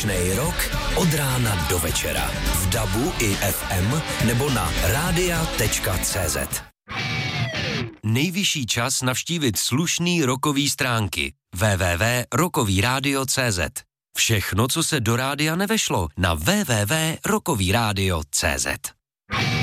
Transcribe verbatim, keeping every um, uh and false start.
Rok od rána do večera. V dabu i ef em nebo na rádia tečka cé zet. Nejvyšší čas navštívit slušný rockový stránky. w w w tečka rockový rádio tečka cé zet. Všechno, co se do rádia nevešlo, na w w w tečka rockový rádio tečka cé zet.